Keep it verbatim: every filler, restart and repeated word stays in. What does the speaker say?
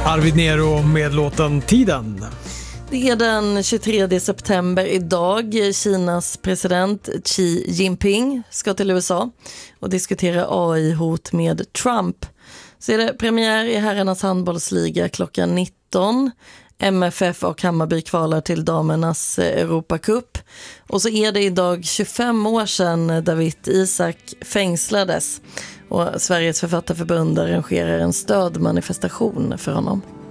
Arvid Nero med låten Tiden. Det är den tjugotredje september idag. Kinas president Xi Jinping ska till U S A och diskutera A I-hot med Trump. Så är det premiär i herrarnas handbollsliga klockan nitton. M F F och Hammarby kvalar till damernas Europacup. Och så är det idag tjugofem år sedan Dawit Isaak fängslades. Och Sveriges författarförbund arrangerar en stödmanifestation för honom.